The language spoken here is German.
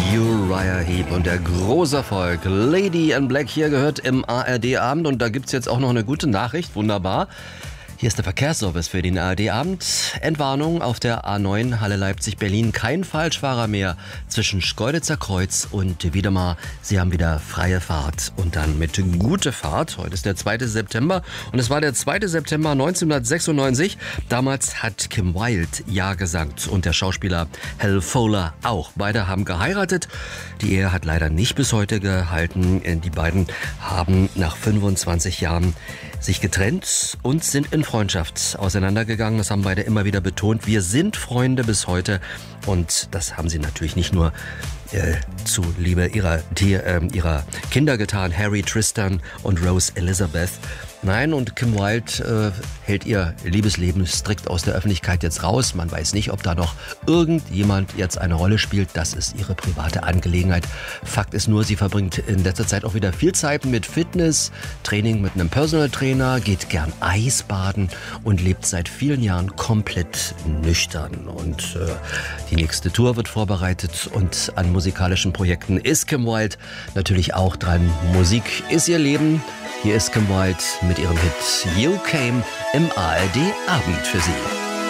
Uriah Heep und der große Erfolg Lady in Black hier gehört im ARD-Abend. Und da gibt es jetzt auch noch eine gute Nachricht, wunderbar. Hier ist der Verkehrsservice für den ARD-Abend. Entwarnung auf der A9 Halle Leipzig-Berlin. Kein Falschfahrer mehr zwischen Schkeuditzer Kreuz und Wiedemar. Sie haben wieder freie Fahrt und dann mit gute Fahrt. Heute ist der 2. September und es war der 2. September 1996. Damals hat Kim Wilde Ja gesagt und der Schauspieler Hal Fowler auch. Beide haben geheiratet. Die Ehe hat leider nicht bis heute gehalten. Die beiden haben nach 25 Jahren sich getrennt und sind in Freundschaft auseinandergegangen. Das haben beide immer wieder betont. Wir sind Freunde bis heute. Und das haben sie natürlich nicht nur zu Liebe ihrer Kinder getan, Harry, Tristan und Rose Elizabeth. Nein, und Kim Wilde hält ihr Liebesleben strikt aus der Öffentlichkeit jetzt raus. Man weiß nicht, ob da noch irgendjemand jetzt eine Rolle spielt. Das ist ihre private Angelegenheit. Fakt ist nur, sie verbringt in letzter Zeit auch wieder viel Zeit mit Fitness, Training mit einem Personal Trainer, geht gern Eisbaden und lebt seit vielen Jahren komplett nüchtern. Und die nächste Tour wird vorbereitet und an musikalischen Projekten ist Kim Wilde natürlich auch dran. Musik ist ihr Leben. Hier ist Kim Wilde mit ihrem Hit You Came im ARD-Abend für Sie.